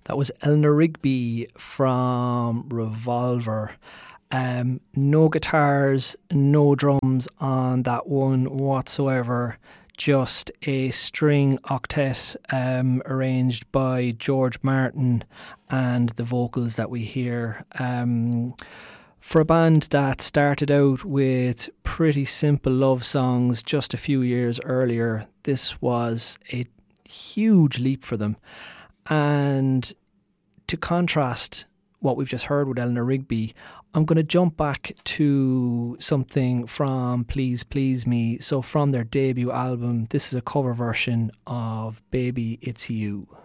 That was Eleanor Rigby from Revolver. No guitars, no drums on that one whatsoever. Just a string octet arranged by George Martin, and the vocals that we hear. For a band that started out with pretty simple love songs just a few years earlier, this was a huge leap for them. And to contrast what we've just heard with Eleanor Rigby, I'm going to jump back to something from Please Please Me. So from their debut album, this is a cover version of Baby It's You.